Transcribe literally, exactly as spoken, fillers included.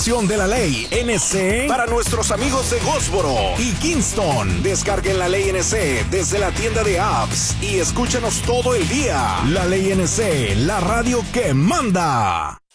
de la ley N C para nuestros amigos de Goldsboro y Kingston. Descarguen la ley N C desde la tienda de apps y escúchanos todo el día. La ley N C, la radio que manda.